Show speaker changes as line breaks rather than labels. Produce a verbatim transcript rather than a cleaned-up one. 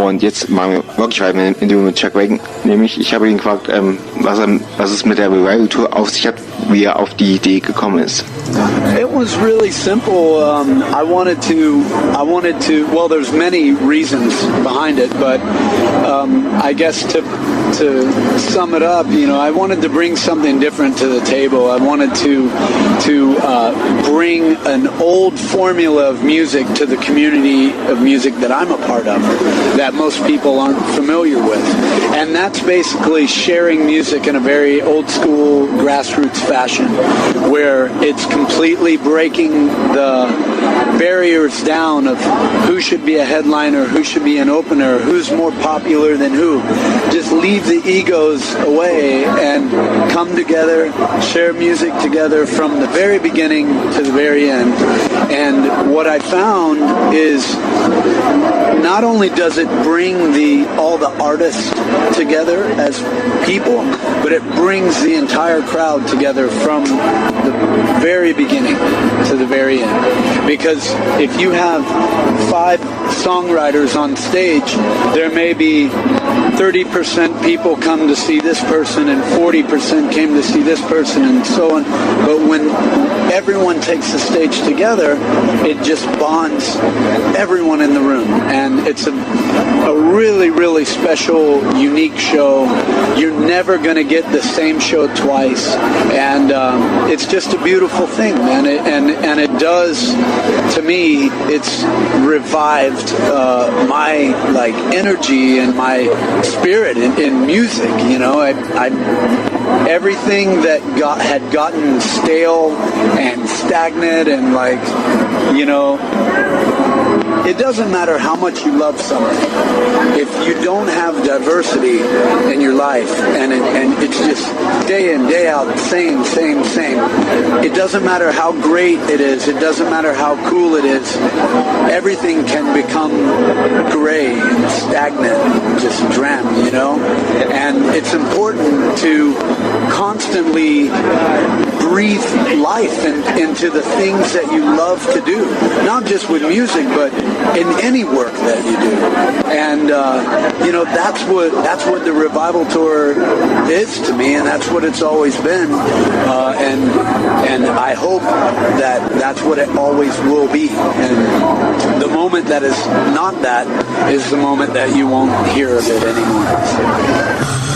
Und jetzt machen wir wirklich weiter mit dem Interview mit Chuck Ragan. Nämlich, ich habe ihn gefragt, ähm, was, er, was es mit der Revival Tour auf sich hat, wie er auf die Idee gekommen ist.
It was really simple. Um, I wanted to, I wanted to, well, there's many reasons behind it, but um, I guess to to sum it up, you know, I wanted to bring something different to the table. I wanted to to uh, bring an old formula of music to the community of music that I'm a part of, that most people aren't familiar with. And that's basically sharing music in a very old school grassroots fashion, where it's completely breaking the barriers down of who should be a headliner, who should be an opener, who's more popular than who. Just leave the egos away and come together, share music together from the very beginning to the very end. And what I found is not only does it bring the all the artists together as people, but it brings the entire crowd together from the very beginning to the very end. Because if you have five songwriters on stage, there may be thirty percent people come to see this person and forty percent came to see this person and so on. But when everyone takes the stage together, it just bonds everyone in the room. And it's a, a really, really special, unique show. You're never going to get the same show twice. And um, it's just a beautiful thing, man. It, and, and it does, to me, it's revived uh, my like energy and my spirit in, in music. You know, I, I everything that got had gotten stale and stagnant and like, you know, it doesn't matter how much you love something. If you don't have diversity in your life and it, and it's just day in, day out, same, same, same, it doesn't matter how great it is. It doesn't matter how cool it is. Everything can become gray and stagnant and just drab, you know? And it's important to constantly breathe life in, into the things that you love to do. Not just with music, but in any work that you do. And, uh, you know, that's what that's what the Revival Tour is to me, and that's what it's always been. Uh, and and I hope that that's what it always will be. And the moment that is not that is the moment that you won't hear of it anymore. So.